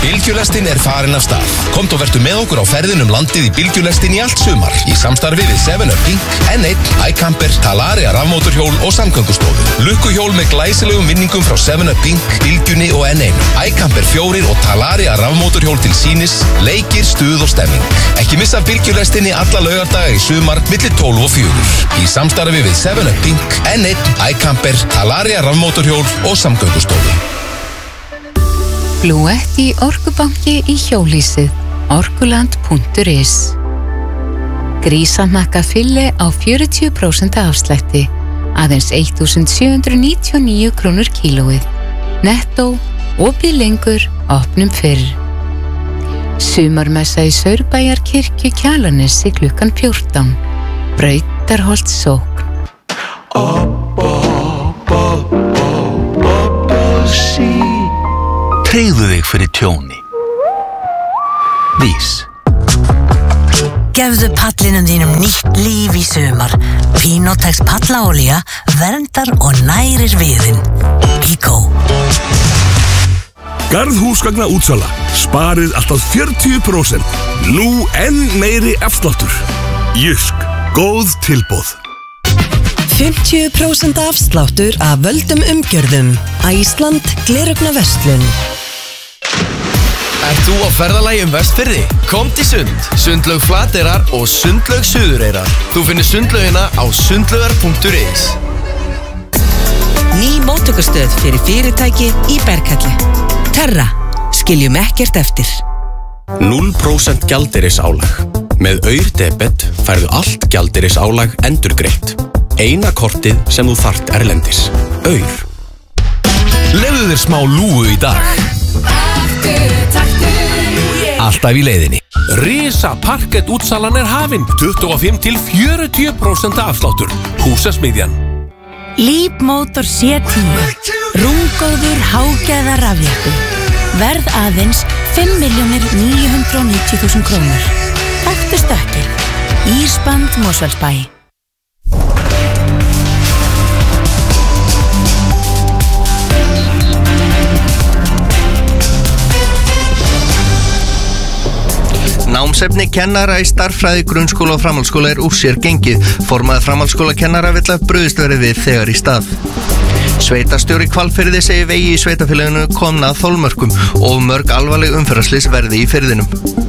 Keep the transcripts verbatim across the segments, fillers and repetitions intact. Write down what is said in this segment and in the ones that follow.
Bylgjulestin er farin af stað. Komdu og vertu með okkur á ferðin um landið í Bylgjulestin í allt sumar. Í samstarfi við seven up Pink, N one, iCamper, Talaria rafmótorhjól og samgöngustofu. Lukkuhjól með glæsilegum vinningum frá seven up Pink, Bylgjunni og N one. iCamper fjórir og Talaria rafmótorhjól til sínis, leikir, stuð og stemming. Ekki missa Bylgjulestinni alla laugardaga í sumar milli tólf og fjögur. Í samstarfi við seven up Pink, N one, iCamper, Talaria rafmótorhjól og samgöngustofu. Blúetti orkubanki í hjólhýsið orkuland punktur is. Grísahnakka fylli á fjörutíu prósent afslætti, aðeins þúsund sjö hundruð níutíu og níu krónur kílóið. Nettó, opið lengur, opnum fyrr. Sumarmessa í Saurbæjarkirkju Kjalarnesi klukkan fjórtán. Brautarholt sókn. Up, up, up, up, up, sí. Tryggðu þig fyrir tjóni. Vís. Gefðu pallinum þínum nýtt líf í sumar. Pinotex pallaolía verndar og nærir viðinn. Eco. Garðhúsgagna útsala. Sparið alltaf fjörutíu prósent. Nú enn meiri afsláttur. Jysk. Góð tilboð. fimmtíu prósent afsláttur af völdum umgjörðum. Æsland Glerugna verslun. Ert þú á ferðalagi um Vestfirði? Komd í Sund, Sundlaug Flateyrar og Sundlaug Suðureyrar. Þú finnir sundlaugina á sundlaugar punktur is. Ný móttökustöð fyrir fyrirtæki í Berghelli. Terra, skiljum ekkert eftir. núll prósent gjaldeyrisálag. Með Aur-debet færðu allt gjaldeyrisálag endurgreitt. Eina kortið sem þú þarft erlendis. Aur. Lefðu þér smá lúgu í dag. Alltaf í leiðinni. Risa parkett útsalan er hafin. tuttugu og fimm til fjörutíu prósent afsláttur. Húsasmiðjan. Leap Motor C tíu. Rúmgóður hágæða rafjeppi. Verð aðeins fimm milljónir níu hundruð og níutíu þúsund krónur. Taktu stökkið. Ísband Mosfellsbæ. Námsefni kennara í starffræði, grunnskóla og framhaldsskóla er úr sér gengið. Formaður framhaldsskólakennara vill að brugðist verði við þegar í stað. Sveitarstjóri Hvalfirði segir vegi í sveitafélaginu komna að þolmörkum og mörg alvarleg umferðarslys verði í firðinum.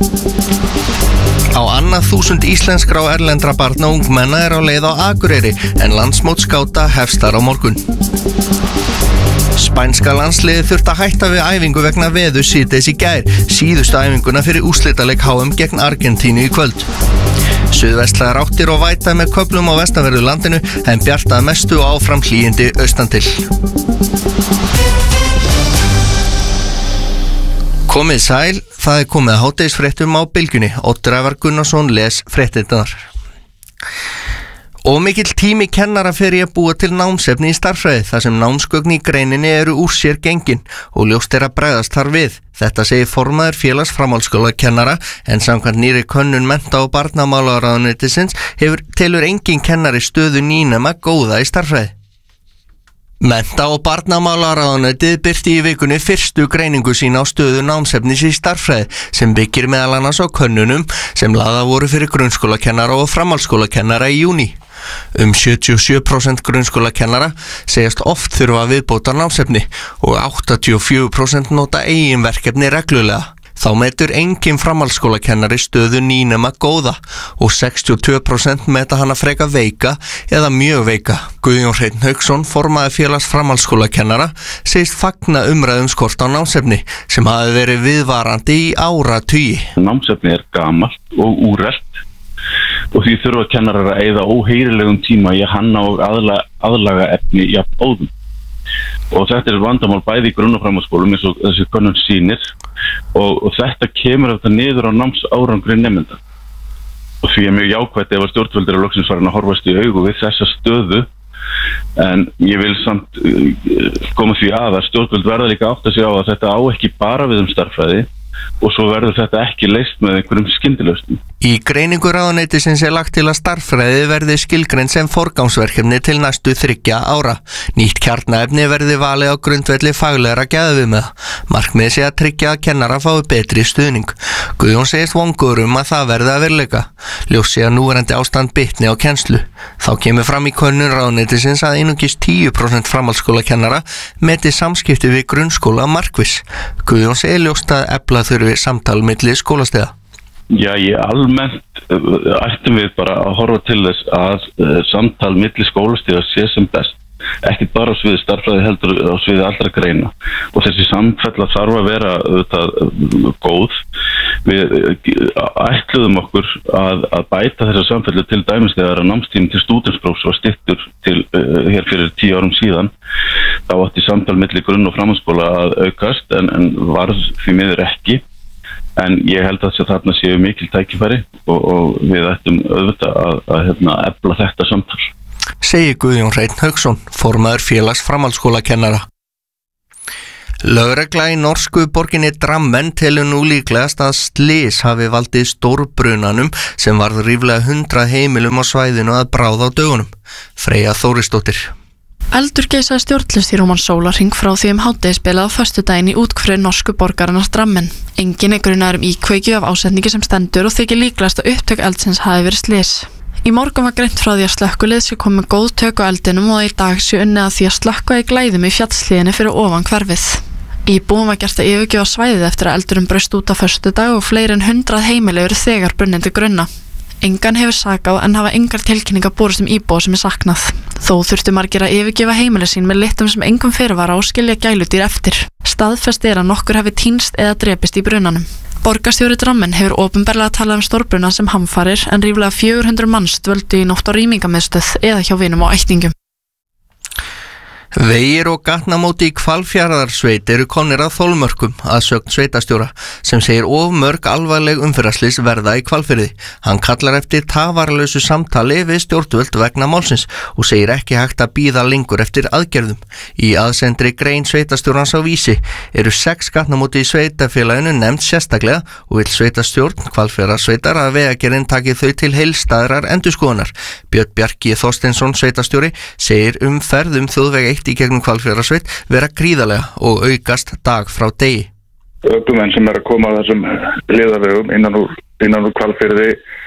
Á annað þúsund íslenskra og erlendra barna og ungmenna er á leið á Akureyri en landsmót skáta hefst þar á morgun. Spænska landsliðið þurfti að hætta við æfingu vegna veðu síðdegis í gær, síðustu æfinguna fyrir úrslitaleik H M gegn Argentínu í kvöld. Suðvestlægar áttir og væta með köflum á vestanverðu landinu en bjartað mestu og áfram hlýindi austan til. Komið sæl, það er komið að hádegisfréttum á Bylgjunni. Oddur Ævar Gunnarsson les fréttirnar. Og mikill tími kennara fyrir að búa til námsefni í starffræði þar sem námsgögn í greininni eru úr sér gengin og ljóst er að bregðast þar við. Þetta segir formaður félags framhaldsskólakennara en samkvæmt nýrri könnun mennta- og barnamálaráðuneytisins hefur telur engin kennari stöðu nýnema góða í starffræði. Mennta- og barnamálaráðuneytið birti í vikunni fyrstu greiningu sína á stöðu námsefnis í starffræði sem byggir meðal annars á könnunum sem laða voru fyrir grunnskólakennara og framhaldsskólakennara í júní. Um sjötíu og sjö prósent grunnskólakennara segjast oft þurfa viðbótar námsefni og áttatíu og fjögur prósent nota eigin verkefni reglulega. Þá metur engin framhaldsskólakennari stöðu nýnema góða og sextíu og tvö prósent meta hana freka veika eða mjög veika. Guðjón Hreinn Hauksson, formaður félags framhaldsskólakennara, segist fagna umræðum skort á námsefni sem hafi verið viðvarandi í áratugi. Námsefni er gamalt og úrelt og því þurfa kennarar að eyða óheyrilegum tíma í að hanna og aðlaga, aðlaga efni jafn óðum. Og þetta er vandamál bæði í grunn- og framhaldsskólum eins og þessi könnun sýnir og, og þetta kemur þetta niður á námsárangri nemenda. Og því er mjög jákvætt ef að stjórnvöld eru loksins farin að horfast í augu við þessa stöðu en ég vil samt uh, koma því að að stjórnvöld verða líka átt að segja á að þetta á ekki bara við um starffræði og svo verður þetta ekki leyst með einhverjum skyndilausnum. Í greiningu ráðuneytisins er lagt til að starffræði verði skilgreind sem forgangsverkefni til næstu þriggja ára. Nýtt kjarnaefni verði valið á grundvelli faglegra gæðaviðmiða. Markmiðið sé að tryggja að kennara fái betri stuðning. Guðjón segist vongur um að það verði að veruleika. Ljós sé að núverandi ástand bitni á kennslu. Þá kemur fram í könnun ráðuneytisins að einungis tíu prósent framhaldsskólakennara meti samskipti við grunnskóla markviss. Guðjón segir ljóst að efla þurfi samtal milli skólastiga. Já, ég almennt uh, ættum við bara að horfa til þess að uh, samtal milli skólastiga sé sem best. Ekki bara á sviði starffræði heldur á sviði allra greina. Og þessi samfella þarf að vera auðvitað uh, góð. Við uh, ætluðum okkur að, að bæta þessa samfellu til dæmis þegar að námstíminn til stúdentsprófs var styttur til uh, hér fyrir tíu árum síðan. Þá átti samtal milli grunn- og framhaldsskóla að aukast en, en varð því miður ekki. En ég held að þarna séu mikil tækifæri og, og við ættum auðvitað að, að hérna, efla þetta samtal. Segir Guðjón Hreinn Hauksson, formaður félags framhaldsskólakennara. Lögregla í norsku borginni Drammen telur nú líklegast að slys hafi valdið stórbrunanum sem varð ríflega hundrað heimilum á svæðinu að bráða á dögunum. Freyja Þórisdóttir. Eldur geisaði stjórnlaust í rúman sólarhring frá því um hádegisbilið á föstudaginn í útkverfi norsku borgarinnar Drammen. Enginn er grunaður um íkveikju af ásetningi sem stendur og þykir líklegast að upptök eldsins hafi verið slys. Í morgun var greint frá því að slökkvilið sé komið góð tök á eldinum og í dag sé unnið að því að slökkva í glæðum í fjallshlíðinni fyrir ofan hverfið. Íbúum var gert að yfirgefa svæðið eftir að eldurinn braust út á föstudag og fleiri en hundrað heimili eru þegar brunnið til grunna. Engan hefur sakað en hafa engar tilkynningar borist um íbúa sem er saknað. Þó þurftu margir að yfirgefa heimili sín með litum sem engum fyrirvara og skilja gæludýr eftir. Staðfest er að nokkur hafi týnst eða drepist í brunanum. Borgarstjóri Drammen hefur opinberlega talað um stórbruna sem hamfarir en ríflega fjögur hundruð manns dvöldu í nótt á rýmingamiðstöð eða hjá vinum og ættingum. Vegir og gatnamóti í Hvalfjarðarsveit eru komnir að þolmörkum að sögn sveitastjóra sem segir of mörg alvarleg umferðarslys verða í Hvalfirði. Hann kallar eftir tafarlausu samtali við stjórnvöld vegna málsins og segir ekki hægt að bíða lengur eftir aðgerðum. Í aðsendri grein sveitastjórans á Vísi eru sex gatnamóti í sveitafélaginu nefnd sérstaklega og vill sveitastjórn Hvalfjarðarsveitar að vegagerðin taki þau til heilstæðrar endurskoðunar. Björn Bjarki Þorsteinsson sveitastjóri segir umferð um þjóðveg í gegnum Hvalfjarðarsveit vera gríðarlega og aukast dag frá degi. Ökumenn sem er að koma að þessum hliðavegum innan úr, innan úr Hvalfirði,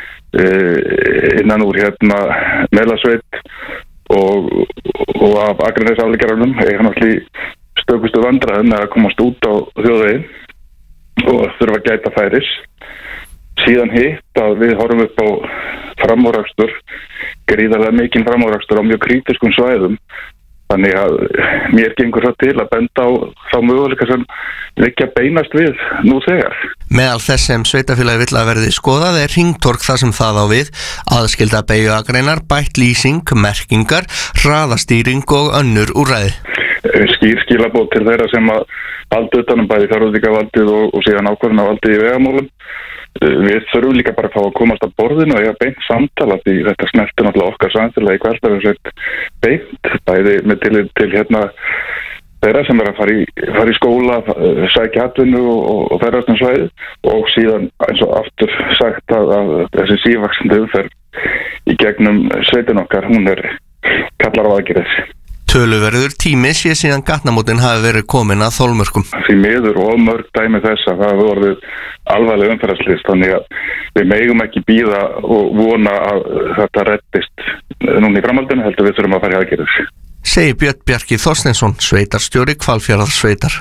innan úr hérna Melasveit og, og af Akranesafleggjaranum eiga náttúrulega stökustu vandræðum að komast út á þjóðveginn og þurfa að gæta færis. Síðan hitt að við horfum upp á framúrakstur, gríðarlega mikinn framúrakstur á mjög krítiskum svæðum. Þannig að mér gengur það til að benda á þá möguleika sem liggja beinast við nú þegar. Meðal þess sem sveitafélagi vill að verði skoðað er hringtorg þar sem það á við, aðskilda beygjuakreinar, bætt lýsing, merkingar, hraðastýring og önnur úrræði. Skýr skilaboð til þeirra sem að halda utanum bæði fjárveitingavaldið og, og síðan ákvörðunarvaldið í vegamálum. Við þurfum líka bara að fá að komast að borðinu og ég hafa beint samtala því þetta snertir náttúrulega okkar samfélagi í Hvalfjarðarsveit beint, bæði með til, til hérna þeirra sem er að fara í, fara í skóla, sækja atvinnu og, og ferðast um svæði og síðan eins og aftur sagt að, að þessi sívaxandi umferð í gegnum sveitin okkar, hún er kallar á aðgerðis. Töluverður tími sé síðan gatnamótin hafi verið komin að þolmörkum. Því miður og mörg dæmi þess að það hafi orðið alvarleg umferðarslys, þannig að við megum ekki bíða og vona að þetta reddist núna í framhaldinu, heldur við þurfum að fara í aðgerðis. Segir Björn Bjarki Þorsteinsson, sveitarstjóri Hvalfjarðarsveitar.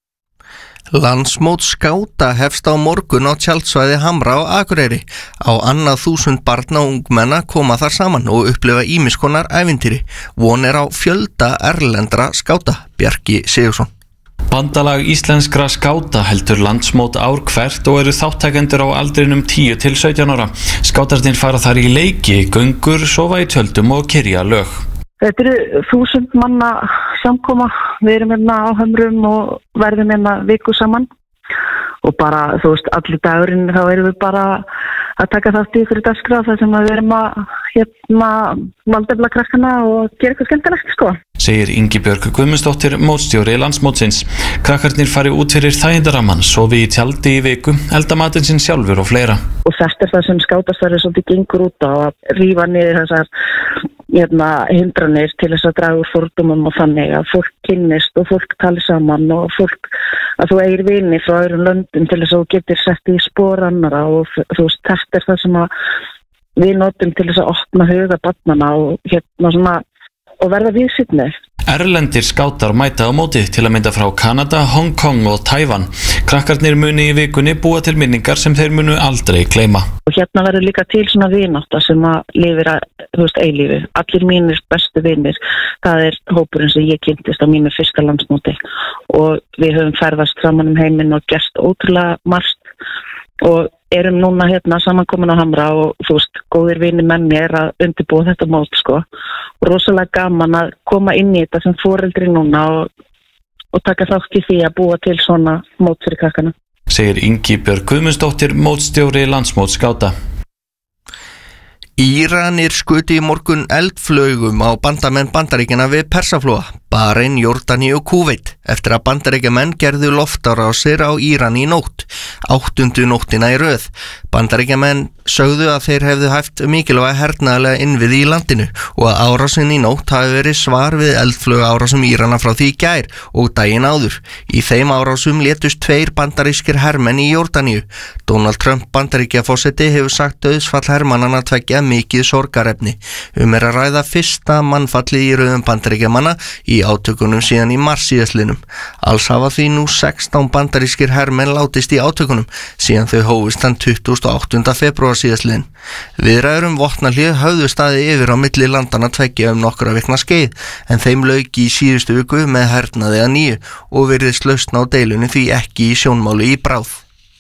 Landsmót skáta hefst á morgun á tjaldsvæði Hamra á Akureyri. Á annað þúsund barna og ungmenna koma þar saman og upplifa ýmiss konar ævintýri. Von er á fjölda erlendra skáta. Bjarki Sigurðsson. Bandalag íslenskra skáta heldur landsmót ár hvert og eru þáttakendur á aldrinum tíu til sautján ára. Skátarnir fara þar í leiki, göngur, sofa í tjöldum og kyrja lög. Þetta eru þúsund manna samkoma, við erum hérna á Hömrum og verðum hérna viku saman og bara, þú veist, allir dagurinn þá erum við bara að taka þátt í ykkur dagskrá þar sem að við erum að hérna maldefla krakkana og gera eitthvað skemmtilegt sko. Segir Ingibjörg Guðmundsdóttir, mótstjóri landsmótsins. Krakkarnir fari út fyrir þægindaramman, sofi í tjaldi í viku, elda matinn sinn sjálfur og fleira. Og þetta er það sem skátastarfið svolítið gengur út á, að rífa niður þessar hérna, hindranir til þess að draga úr fordómum og þannig að fólk kynnist og fólk tali saman og fólk að þú eigir vini frá öðrum löndum til þess að þú getur sett í spor annara og þú veist, þetta er það sem að við notum til þess að opna huga barnanna og hérna svona og verða viðsýnni. Erlendir skátar mæta á móti, til að mynda frá Kanada, Hong Kong og Tævan. Krakkarnir muni í vikunni búa til minningar sem þeir munu aldrei gleyma. Og hérna verður líka til svona vinátta sem að lifir að, þú veist, eilífi. Allir mínir bestu vinir, það er hópurinn sem ég kynntist á mínu fyrsta landsmóti og við höfum ferðast saman um heiminn og gert ótrúlega margt og erum núna hérna samankomin á Hamra og þú veist, góðir vinir með mér að undirbúa þetta mót sko. Og rosalega gaman að koma inn í þetta sem foreldri núna og, og taka þátt í því að búa til svona mót fyrir krakkana. Segir Ingibjörg Guðmundsdóttir, mótstjóri landsmóts skáta. Íranir skutu í morgun eldflaugum á bandamenn Bandaríkjanna við Persaflóa, Bahrein, Jordani og Kúveit eftir að Bandaríkjamenn gerðu loftárásir á Íran í nótt, áttundu nóttina í röð. Bandaríkjamenn sögðu að þeir hefðu hæft mikilvæga hernaðarlega innviði í landinu og að árásin í nótt hafi verið svar við eldflauga árásum Írana frá því í gær og daginn áður. Í þeim árásum létust tveir bandarískir hermenn í Jordaníu. Donald Trump Bandaríkjaforseti hefur sagt dauðsfall hermannanna tveggja mikið sorgarefni. Um er að ræða fyrsta mannfallið í röðum Bandaríkjamanna í átökunum síðan í mars síðastliðnum. Alls hafa því nú sextán bandarískir hermenn látist í átökunum síðan þau hófust þann tuttugasta og áttunda febrúar síðastliðinn. Viðræður um vopnahlé höfðu staðið yfir á milli landanna tveggja um nokkra vikna skeið en þeim lauk í síðustu viku með hernaði að nýju og virðist lausn á deilunni því ekki í sjónmáli í bráð.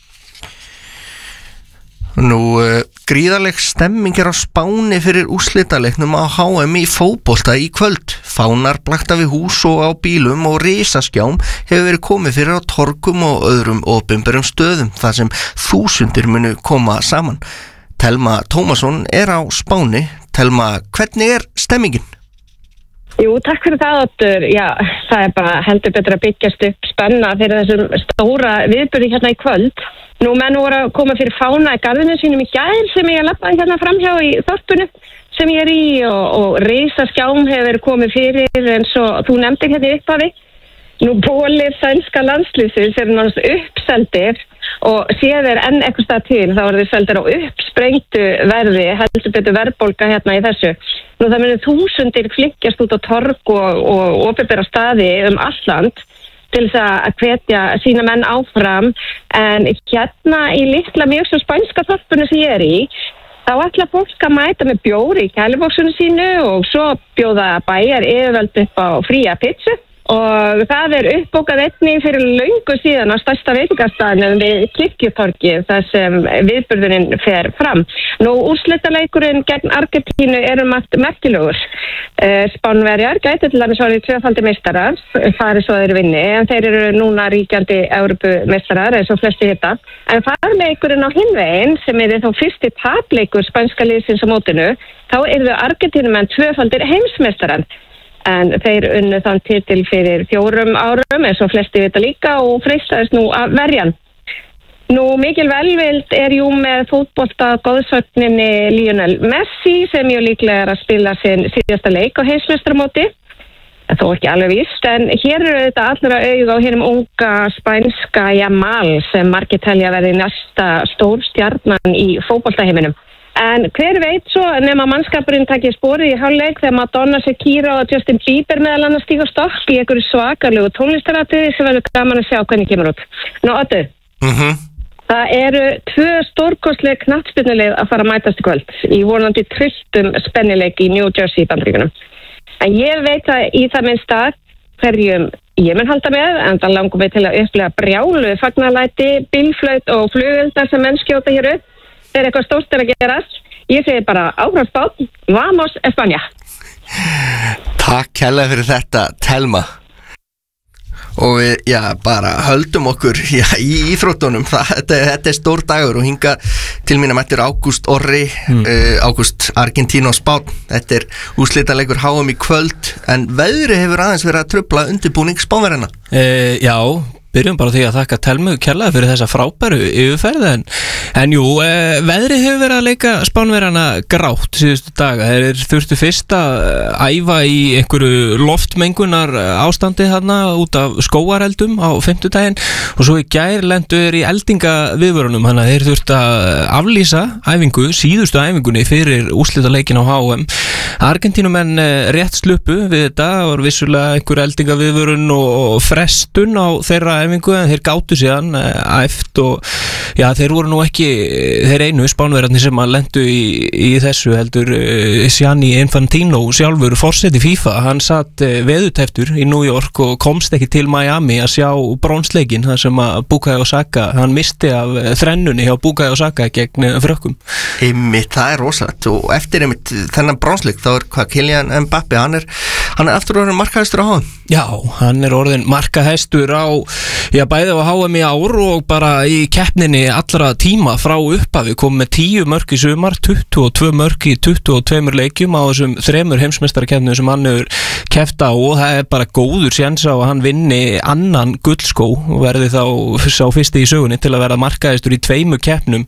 Nú, uh, gríðarleg stemming er á Spáni fyrir úrslitaleiknum á H M í fótbolta í kvöld. Fánar blakta við hús og á bílum og risaskjám hefur verið komið fyrir á torgum og öðrum opinberum stöðum þar sem þúsundir munu koma saman. Telma Tómasson er á Spáni. Telma, hvernig er stemmingin? Jú, takk fyrir það, Oddur. Já, það er bara heldur betur að byggjast upp spenna fyrir þessum stóra viðburði hérna í kvöld. Nú, menn voru að koma fyrir fána í garðinu sínum í gær sem ég lappaði hérna framhjá í þorpunu sem ég er í og, og risaskjám hefur verið komið fyrir eins og þú nefndir hérna í upphafi. Nú, bólir sænska landslýsins eru náttúrulega uppseldir og séð er enn eitthvað stað til þá eru þeir seldir á uppsprengtu verði, heldur betur verðbólga hérna í þessu. Nú, það munir þúsundir flykkjast út á torg og, og opinbera staði um allt land til þess að hvetja sína menn áfram en hérna í litla mjög svo spænska þorpunu sem ég er í þá ætla fólk að mæta með bjór í kælubóksunum sínu og svo bjóða bæjar yfirvöld upp á fría pizzu og það er uppbókað einnig fyrir löngu síðan á stærsta veitingastaðnum við Kirkjutorgið þar sem viðburðurinn fer fram. Nú, úrslitaleikurinn gegn Argentínu er um allt merkilegur. Spánverjar gæti til dæmis orðið tvöfaldir meistarar, farið svo þeir vinni, en þeir eru núna ríkjandi Evrópumeistarar eins og flesti hitta. En farleikurinn á hinn veginn, sem er þá fyrsti tapleikur spænska liðsins á mótinu, þá eru Argentínumenn tvöfaldir heimsmeistarar. En þeir unnu þann titil fyrir fjórum árum eins og flesti vita líka og freistaðist nú að verjan. Nú, mikil velvild er jú með fótbolta góðsögninni Lionel Messi sem jú líklega er að spila sin síðasta leik á heimsmeistaramóti. Þó ekki alveg víst, en hér eru þetta allra auga á hérum unga spænska Yamal sem margir telja verði næsta stór stjarnan í fótboltaheiminum. En hver veit svo nema mannskapurinn takir sporið í hálfleik þegar Madonna, Shakira og Justin Bieber meðal annars stíga á stokk í einhverju svakalegu tónlistaratriði sem verður gaman að sjá hvernig kemur út. Nú, Oddur, mm-hmm. það eru tvö stórkostleg knattspyrnulið að fara að mætast í kvöld í vonandi trylltum spennileik í New Jersey Bandaríkjunum. En ég veit að í það minnsta hverjum ég mun halda með, en það langum við til að upplega brjálu fagnalæti, bílflaut og flugveldar sem menn skjóta hér upp. Þeir eitthvað stórt er að gerast. Ég segi bara áfram Spánn, vamos España. Takk kærlega fyrir þetta, Telma. Og við, já, bara höldum okkur já, í íþróttunum. Það, þetta, þetta er stór dagur og hinga til mín að mættir Ágúst Orri, mm. uh, Ágúst Argentínu og Spánn. Þetta er úrslitaleikur H M í kvöld, en veðri hefur aðeins verið að trufla undirbúning Spánverjana. Uh, já, byrjum bara því að þakka Telmu kærlega fyrir þessa frábæru yfirferð en, en jú, e, veðrið hefur verið að leika Spánverjana grátt síðustu daga. Þeir þurftu fyrst að æfa í einhverju loftmengunar ástandi þarna út af skógareldum á fimmtudaginn og svo í gær lendu þeir í eldingaviðvörunum, þannig að þeir þurftu að aflýsa æfingu, síðustu æfingunni fyrir úrslitaleikin á H M. Argentínumenn rétt sluppu við þetta, það var vissulega einhver eldingaviðvörun og frestun á þeirra æfingu en þeir gátu síðan æft og já, þeir voru nú ekki þeir einu Spánverjarnir sem að lendu í, í þessu heldur Gianni Infantino sjálfur forseti FIFA, hann satt veðuteftur í New York og komst ekki til Miami að sjá brónsleikin þar sem að Bukayo Saka, hann misti af þrennunni hjá Bukayo Saka gegn frökkum. Einmitt, það er rosalegt og eftir einmitt þennan brónsleik þá er hvað Kylian Mbappé, hann er, hann er aftur orðin markahæstur á H M. Já, hann er orðin markahæstur á já, bæði á H M í ár og bara í keppninni allra tíma frá upphafi, kom með tíu mörk í sumar, tuttugu og tvö mörk í tuttugu og tveimur leikjum á þessum þremur heimsmeistarakeppnum sem hann hefur keppt á og það er bara góður séns á að hann vinni annan gullskó og verði þá sá fyrsti í sögunni til að verða markahæstur í tveimur keppnum.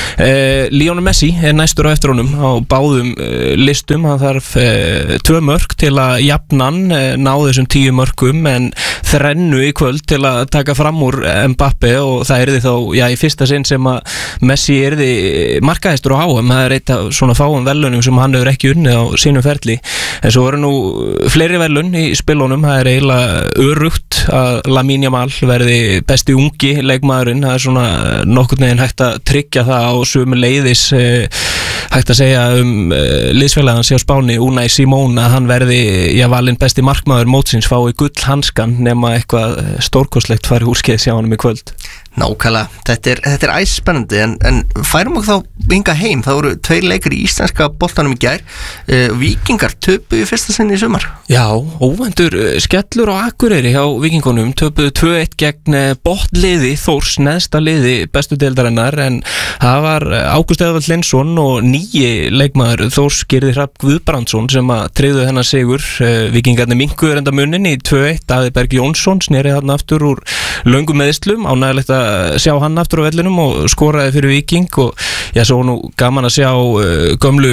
eh, Lionel Messi er næstur á eftir honum á báðum eh, listum, hann þarf eh, tvö mörk til að jafnan eh, ná þessum tíu mörkum en þrennu í kvöld til að taka fram úr Mbappé og það erði þá, já, í fyrsta sinn sem að Messi erði markahæstur á H M. Það er eitt af svona fáum velunum sem hann hefur ekki unnið á sínum ferli, en svo eru nú fleiri velun í spilunum. Það er eiginlega örugt að Lamine Yamal verði besti ungi leikmaðurinn, það er svona nokkurn veginn hægt að tryggja það á sömu leiðis eh, hægt að segja um eh, liðsfélagans hjá Spáni, Unai Simón, að hann verði, já, valinn besti markmaður mótsins, fái gullhanskan nema eitthvað stórkostlegt fari úrskeiðs hjá honum í kvöld. Nákvæmlega, þetta er, þetta er æspennandi en, en færum okkur þá vinga heim. Það voru tveir leikir í íslenska boltanum í gær. uh, Víkingar töpuðu í fyrsta sinni í sumar. Já, óvendur uh, skellur á Akureyri hjá Víkingunum, töpuðu tvö eitt gegn uh, botliði Þórs, neðsta liði bestu deildarinnar, en það var uh, Ágúst Eðvald Linsson og nýji leikmaður Þórs, Gyrðir Hrafn Guðbrandsson, sem að tryggðu þennan sigur. uh, Víkingarnir minnkuðu enda munnin í tvö eitt. Daði Berg Jónsson snerið þarna aftur úr löngum meðslum, ánægilegt að sjá hann aftur á vellinum og skoraði fyrir Víking og ég svo nú gaman að sjá uh, gömlu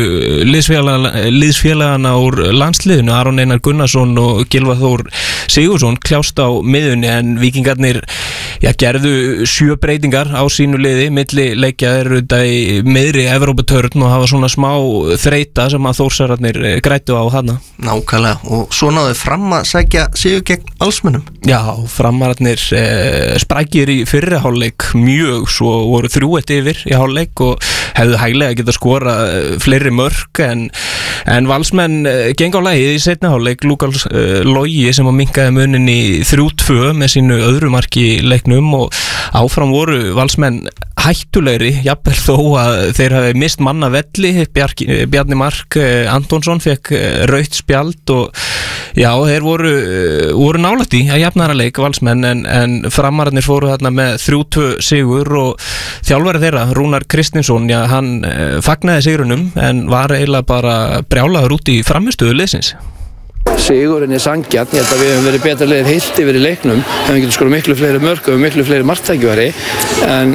liðsfélagana úr landsliðinu, Aron Einar Gunnarsson og Gylfa Þór Sigursson kljást á miðunni, en Víkingarnir já, gerðu sjö breytingar á sínu liði, milli leikja eru þetta í meðri Evróputörn og hafa svona smá þreita sem að Þórsararnir grættu á hana. Nákvæmlega, og svo náðu Fram að sækja sigur gegn Valsmönnum. Já, Framararnir eh, sprækir í fyrri hálfleik mjög, svo voru þrjú eitt yfir í hálfleik og hefðu hæglega geta skora fleiri mörk, en, en Valsmenn geng á lagið í seinni hálfleik. Lukas uh, Logi sem að minnkaði munin í þrjú tvö með sínu öðru marki í leiknum og áfram voru Valsmenn hættulegri, jafnvel þó að þeir hafi mist manna velli. Bjarki, Bjarni Mark uh, Antonsson fekk uh, rautt spjald og já, þeir voru, uh, voru nálægt í að jafnara leik Valsmenn, en, en Framararnir fóru þarna með þrjú tvö sigur og þjálfari þeirra, Rúnar Kristinsson, já, hann uh, fagnaði sigrunum en var eiginlega bara brjálaður út í framistöðu liðsins. Sigurinn er sanngjarn, ég held að við hefum verið betra liðið heilt yfir í leiknum, hefum getið skora miklu fleiri mörk og miklu fleiri marktækifæri, en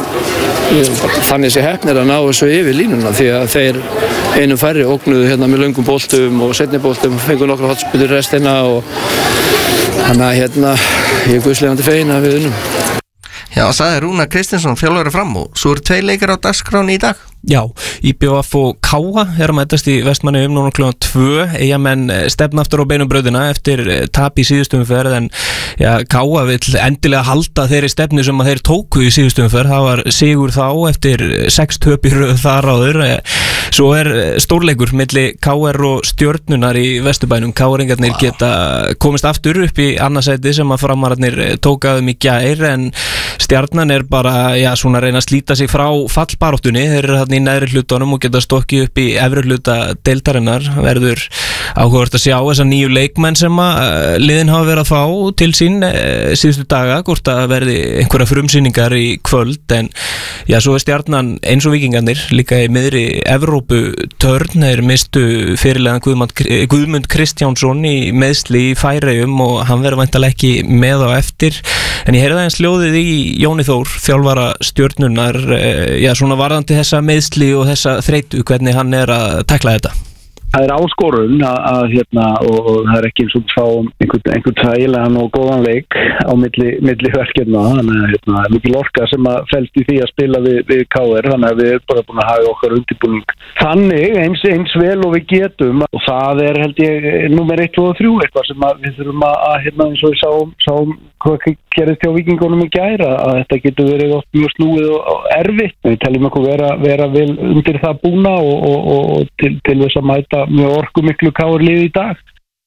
þannig sé heppnir að ná þessu yfir línuna því að þeir einu færri ógnuðu hérna með löngum boltum og seinni boltum, fengu nokkra hotspilur restina og þannig að hérna ég er guðslegandi fegin að við unnum. Já, það er Rúnar Kristinsson, þjálfari Fram, og svo eru tveir leikir á dagskráni í dag. Já, í B V F og K A er að mætast í Vestmanni um núna klukkan tvö. Eyjamenn stefna aftur á beinum brauðina eftir tap í síðustu umferð, en já, K A vill endilega halda þeirri stefnu sem að þeir tóku í síðustu umferð. Það var sigur þá eftir sex töp í röð þar áður. Svo er stórleikur milli K R og Stjörnunar í Vesturbænum. K R-ingarnir wow. geta komist aftur upp í annarsæti sem að Framararnir tókaðum í gær, en Stjarnan er bara, já, svona að reyna að slíta sig frá fallbaráttunni. Þeir eru þarna í neðri hlutunum og geta stokkið upp í efri hluta deildarinnar. Verður áhugavert að sjá þessa nýju leikmenn sem að liðin hafa verið að fá til sín síðustu daga, hvort að verði einhverja frumsýningar í kvöld, en já, svo er Stjarnan eins og Víkingarnir líka í miðri Evróputörn. Þeir mistu fyrirlegan Guðmund, Guðmund Kristjánsson í meðsli í Færeyjum og hann verður væntanlega ekki með á eftir, en ég heyrði aðeins hljóðið í Jóni Þór, þjálfara Stjörnunnar, já, svona varðandi þessa meðsli og þessa þreytu, hvernig hann er að takla þetta. Það er áskorun að, að hérna, og, og það er ekki eins og fá einhvern, einhvern þægilegan og góðan leik á milli, milli verkefna, þannig að hérna, það er mikil orka sem að felst í því að spila við, við K R, þannig að við erum bara búin að hafa okkar undirbúning þannig eins, eins vel og við getum, og það er held ég númer eitt, tvö og þrjú eitthvað sem að við þurfum að, að hérna, eins og við sáum, sáum hvað gerist hjá Víkingunum í gær, að þetta getur verið oft mjög snúið og, og erfitt. Við teljum okkur vera, vera vel undir það búna og, og, og til, til þess að mæta mjög orku miklu K R-lið í dag.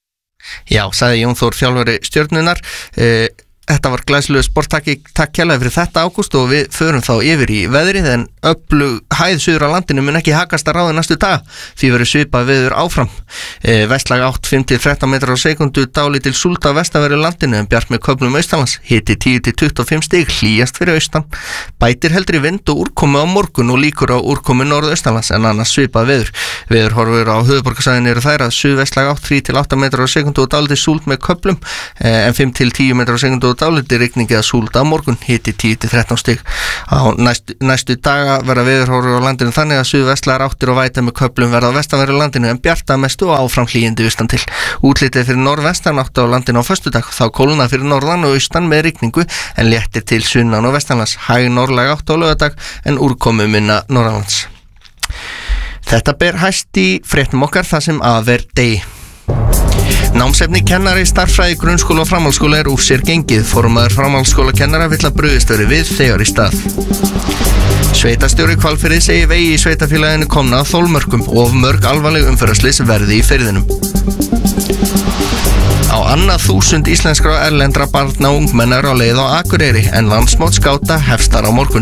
Já, sagði Jón Þór, þjálfari Stjörnunnar. eh, Þetta var glæsilegu sporttakki, takk kærlega fyrir þetta, Ágúst, og við förum þá yfir í veðrið, en öflug hæð suður á landinu mun ekki hakast að ráði næstu dag, því verður svipað veður áfram. E, vestlag átt fimm til þrettán metrar á sekundu, dálítil súld á vestanverðu landinu, en bjart með köflum austanlands, hiti tíu til tuttugu og fimm stig, hlýjast fyrir austan. Bætir heldur í vind og úrkomu á morgun og líkur á úrkomu norðaustanlands, en annars svipað veður. Veður horfur á höfuðborgarsvæðinu eru þær að suðvestlag átt þrír til átta metrar á sekundu og dálítil súld með köflum, e, en fimm til tíu metrar á sekundu og dálítil rigning eða súld á morgun, hiti tíu til þrettán stig. Á næstu, næstu daga verða veðurhorfur á landinu þannig að suðvestlagar áttir og væta með köflum verða á vestanverðu landinu, en bjarta mestu og áfram hlýjandi austan til. Útlitið fyrir norðvestan átt á landinu á föstudag, þá kólna fyrir norðan og austan með rigningu, en léttir til sunnan og vestanlands. Hæg norðlæg átt á laugardag, en úrkomu minna norðanlands. Þetta ber hæst í fréttum okkar það sem að er degi. Námsefni kennari í starffræði grunnskóla og framhaldsskóla er úr sér gengið. Formaður framhaldsskóla kennara vill að brugðist verið við þegar í stað. Sveitastjóri Hvalfirði segir vegi í sveitafélaginu komna að þolmörkum og of mörg alvarleg umferðarslys verði í firðinum. Á annað þúsund íslenskra og erlendra barna og ungmennar á leið á Akureyri, en landsmót skáta hefstar á morgun.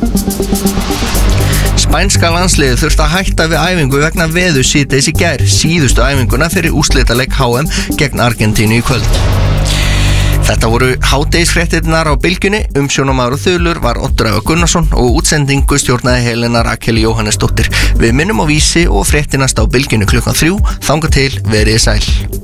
Spænska landsliðið þurfti að hætta við æfingu vegna veðu síðdegis í gær, síðustu æfinguna fyrir úrslitaleik H M gegn Argentínu í kvöld. Þetta voru hádegisfréttirnar á Bylgjunni, umsjónamaður og þulur var Oddur Ævar Gunnarsson og útsendingu stjórnaði Helena Rakel Jóhannesdóttir. Við minnum á Vísi og fréttinast á Bylgjunni klukkan þrjú, þangað til verið sæl.